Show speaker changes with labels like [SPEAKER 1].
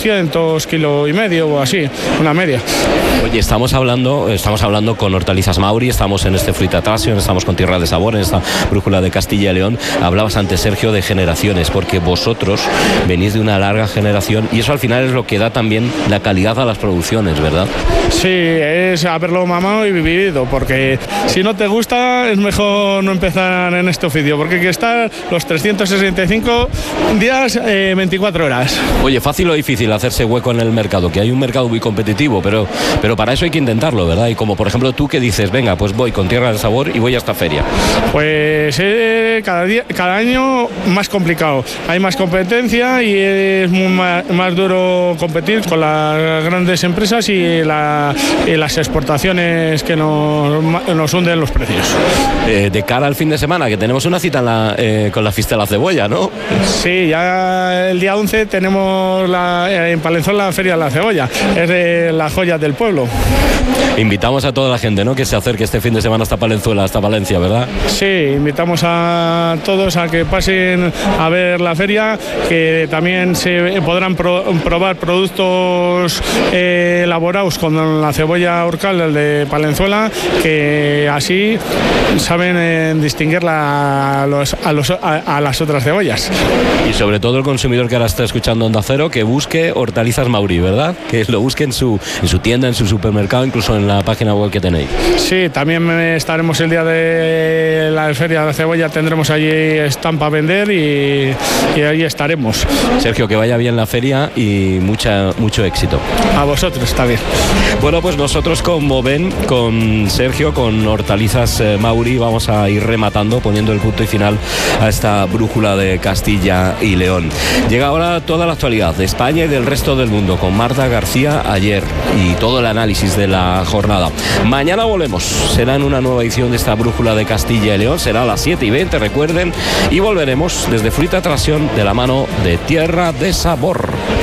[SPEAKER 1] 200 kilos y medio o así, una media.
[SPEAKER 2] Oye, estamos hablando con Hortalizas Mauri, estamos en este Fruit Attraction, estamos con Tierra de Sabor, en esta brújula de Castilla y León. Hablabas antes, Sergio, de generaciones, porque vosotros venís de una larga generación y eso al final es lo que da también la calidad a las producciones, ¿verdad?
[SPEAKER 1] Sí, es haberlo mamado y vivido, porque si no te gusta es mejor no empezar en este oficio, porque hay que estar los 365 días, 24 horas.
[SPEAKER 2] Oye, ¿fácil o difícil hacerse hueco en el mercado? Que hay un mercado muy competitivo, pero para eso hay que intentarlo, ¿verdad? Y como por ejemplo tú que dices, venga, pues voy con Tierra del Sabor y voy a esta feria.
[SPEAKER 1] Pues cada año más complicado, hay más competencia y es más duro competir con las grandes empresas y las exportaciones que nos hunden los precios.
[SPEAKER 2] De cara al fin de semana, que tenemos una cita con la fiesta de la cebolla, ¿no?
[SPEAKER 1] Sí, ya el día 11 tenemos en Palenzuela la Feria de la Cebolla, es de las joyas del pueblo.
[SPEAKER 2] Invitamos a toda la gente, ¿no?, que se acerque este fin de semana hasta Palenzuela, hasta Valencia, ¿verdad?
[SPEAKER 1] Sí, invitamos a todos a que pasen a ver la feria, que también se podrán probar productos elaborados con la cebolla Orcal de Palenzuela, que así saben distinguirla a las otras cebollas.
[SPEAKER 2] Y sobre todo el consumidor que ahora está escuchando Onda Cero, que busque Hortalizas Mauri, ¿verdad? Que lo busque en su tienda, en su supermercado, incluso en la página web que tenéis.
[SPEAKER 1] Sí, también estaremos el día de la Feria de la Cebolla, tendremos allí stand para vender y ahí estaremos.
[SPEAKER 2] Sergio, que vaya bien la feria y mucho éxito.
[SPEAKER 1] A vosotros, está bien.
[SPEAKER 2] Bueno, pues nosotros, como ven, con Sergio, con Hortalizas Mauri, vamos a ir rematando, poniendo el punto y final a esta brújula de Castilla y León. Llega ahora toda la actualidad de España y del resto del mundo con Marta García ayer y todo el análisis de la jornada. Mañana volvemos, será en una nueva edición de esta brújula de Castilla y León, será a las 7:20, recuerden, y volveremos desde Fruit Attraction de la mano de Tierra de Sabor.